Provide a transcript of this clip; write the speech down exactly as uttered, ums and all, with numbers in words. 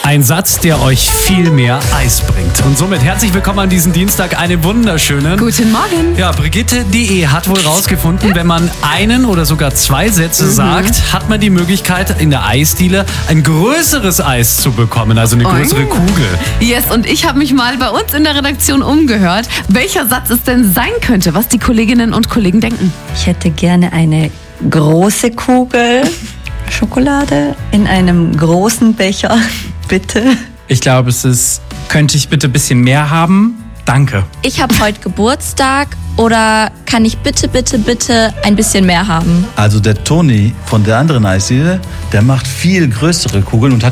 Ein Satz, der euch viel mehr Eis bringt. Und somit herzlich willkommen an diesem Dienstag. Einen wunderschönen Guten Morgen. Ja, Brigitte punkt de hat wohl rausgefunden, wenn man einen oder sogar zwei Sätze mhm. sagt, hat man die Möglichkeit, in der Eisdiele ein größeres Eis zu bekommen, also eine größere oh. Kugel. Yes, und ich habe mich mal bei uns in der Redaktion umgehört, welcher Satz es denn sein könnte, was die Kolleginnen und Kollegen denken. Ich hätte gerne eine große Kugel Schokolade in einem großen Becher, bitte. Ich glaube, es ist, könnte ich bitte ein bisschen mehr haben? Danke. Ich habe heute Geburtstag oder kann ich bitte, bitte, bitte ein bisschen mehr haben? Also der Toni von der anderen Eisdiele, der macht viel größere Kugeln und hat